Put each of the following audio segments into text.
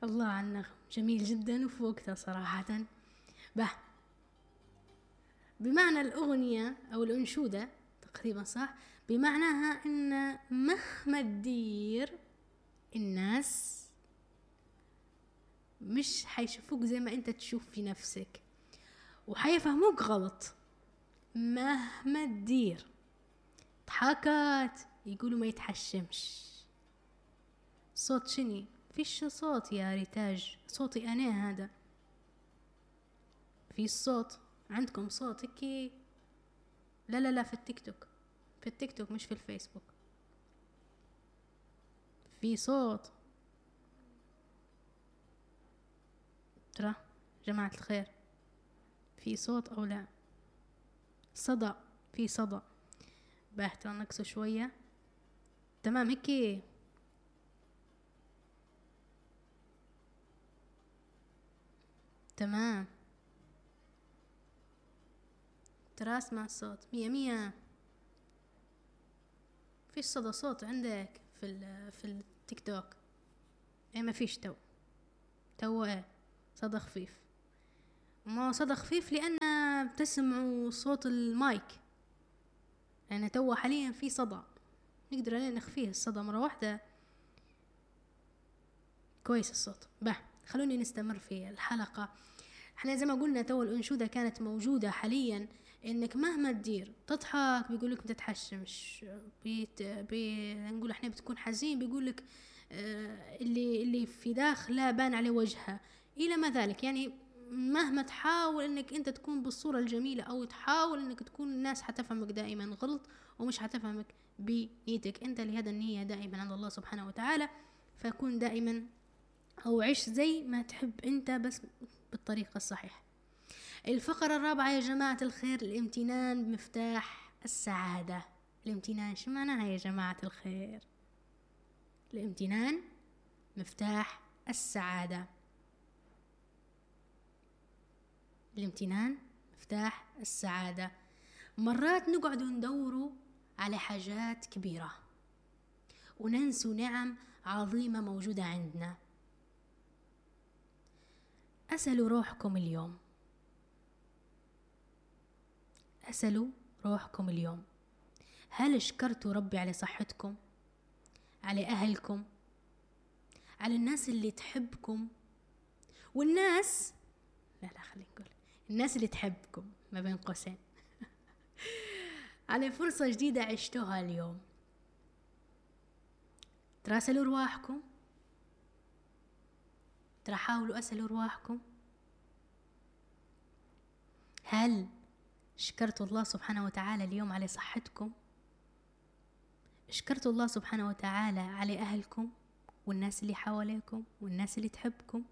الله على النغم، جميل جدا وفي وقتها صراحة. به بمعنى الأغنية أو الأنشودة تقريبا صح، بمعناها إن مهما تدير الناس مش حيشوفوك زي ما أنت تشوف في نفسك، وحيفهموك غلط. مهما تدير ضحكات يقولوا ما يتحشمش. صوت شني؟ فيش صوت يا ريتاج، صوتي أنا هذا. في الصوت عندكم صوت هيك؟ لا لا لا، في التيك توك، في التيك توك مش في الفيسبوك. في صوت ترى جماعة الخير، في صوت أو لا؟ صدى، في صدى. باهت نقصه شوية. تمام هيك. تمام، ترى اسمع الصوت مية مية. فيش صدى صوت عندك في التيك توك؟ ايه ما فيش تو ايه صدى خفيف. ما صدى خفيف لأن بتسمعوا صوت المايك، لأن تو حاليا في صدى نقدر عليه نخفيه الصدى مرة واحدة. كويس الصوت. خلوني نستمر في الحلقة. احنا زي ما قلنا تو الأنشودة كانت موجودة حاليا، انك مهما تدير تضحك بيقولك ما تتحشمش، نقول احنا بتكون حزين بيقولك اللي في داخله بان عليه وجهه الى ما ذلك. يعني مهما تحاول انك انت تكون بالصورة الجميلة او تحاول انك تكون، الناس حتفهمك دائما غلط ومش حتفهمك بنيتك انت، لهذا النية دائما عند الله سبحانه وتعالى. فكون دائما او عيش زي ما تحب انت بس بالطريقة الصحيحة. الفقرة الرابعة يا جماعة الخير، الامتنان مفتاح السعادة. الامتنان شو معناها يا جماعة الخير؟ الامتنان مفتاح السعادة. الامتنان مفتاح السعادة. مرات نقعد ندوروا على حاجات كبيرة وننسوا نعم عظيمة موجودة عندنا. أسألوا روحكم اليوم، أسألوا روحكم اليوم، هل شكرتوا ربي على صحتكم، على أهلكم، على الناس اللي تحبكم، والناس لا خلينا نقول الناس اللي تحبكم ما بين قوسين على فرصة جديدة عشتوها اليوم؟ ترى أسألوا رواحكم، ترى حاولوا أسألوا رواحكم، هل شكرتوا الله سبحانه وتعالى اليوم على صحتكم؟ شكرتوا الله سبحانه وتعالى على أهلكم والناس اللي حواليكم والناس اللي تحبكم؟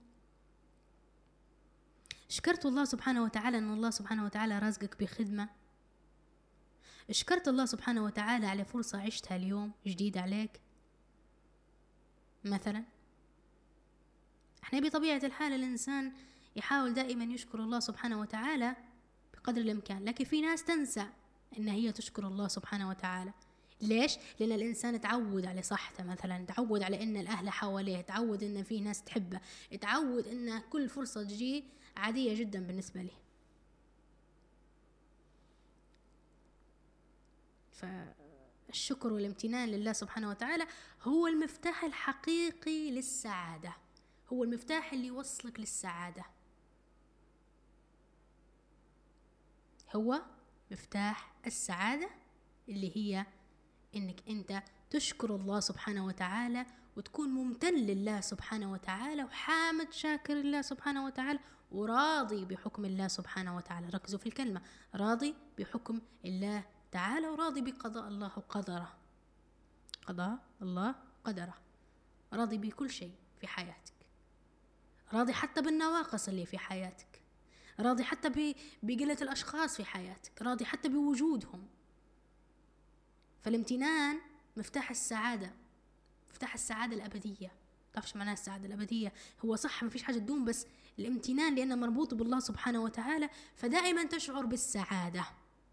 شكرت الله سبحانه وتعالى أن الله سبحانه وتعالى رزقك بخدمة؟ شكرت الله سبحانه وتعالى على فرصة عشتها اليوم جديدة عليك مثلا؟ احنا بطبيعة الحال الإنسان يحاول دائما يشكر الله سبحانه وتعالى بقدر الإمكان، لكن في ناس تنسى إن هي تشكر الله سبحانه وتعالى. ليش؟ لأن الإنسان تعود على صحته مثلا، تعود على إن الأهل حواليه، تعود إن في ناس تحبه، تعود إن كل فرصة تجي عادية جدا بالنسبة له. فالشكر والامتنان لله سبحانه وتعالى هو المفتاح الحقيقي للسعادة، هو المفتاح اللي يوصلك للسعادة، هو مفتاح السعادة اللي هي إنك أنت تشكر الله سبحانه وتعالى وتكون ممتن لله سبحانه وتعالى وحامد شاكر الله سبحانه وتعالى وراضي بحكم الله سبحانه وتعالى. ركزوا في الكلمة، راضي بحكم الله تعالى وراضي بقضاء الله وقدره، قضاء الله قدره، راضي بكل شيء في حياتك، راضي حتى بالنواقص اللي في حياتك، راضي حتى بقلة الأشخاص في حياتك، راضي حتى بوجودهم. فالامتنان مفتاح السعادة، مفتاح السعادة الأبدية. تعرفش معناها السعادة الأبدية؟ هو صح ما فيش حاجة تدوم، بس الامتنان لأنه مربوط بالله سبحانه وتعالى فدائما تشعر بالسعادة.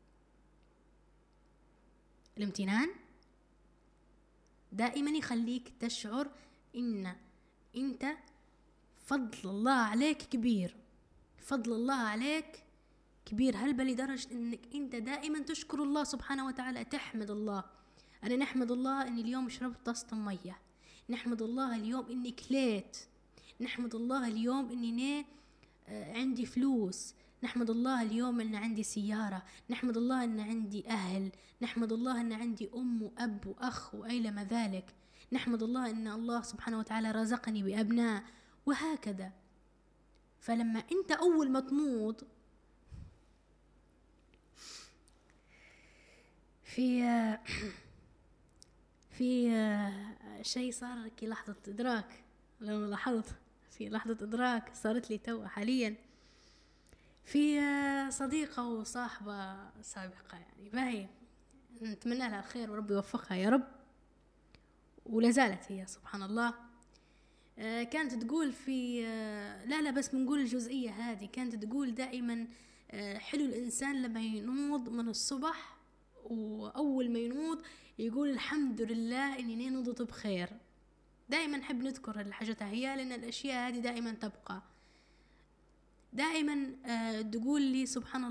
الامتنان دائما يخليك تشعر إن أنت فضل الله عليك كبير، فضل الله عليك كبير هلبة لدرجة انك انت دائما تشكر الله سبحانه وتعالى، تحمد الله. انا نحمد الله اني اليوم شربت طاسة مية، نحمد الله اليوم اني كليت، نحمد الله اليوم اني عندي فلوس، نحمد الله اليوم ان عندي سيارة، نحمد الله ان عندي اهل، نحمد الله ان عندي ام واب واخ وايلما ذلك، نحمد الله ان الله سبحانه وتعالى رزقني بابناء، وهكذا. فلما انت اول ما تنوض في شيء صار لك لحظة إدراك، لو لاحظت في لحظة إدراك صارت لي تو حاليا، في صديقة وصاحبة سابقة يعني باهي، نتمنى لها الخير وربي يوفقها يا رب، ولا زالت هي سبحان الله. كانت تقول في لا بس بنقول الجزئية هذه، كانت تقول دائما حلو الإنسان لما ينوض من الصبح، وأول ما ينوض يقول الحمد لله إني نضت بخير. دائما نحب نذكر الحاجات هي، لأن الأشياء هذه دائما تبقى. دائما تقول لي سبحان الله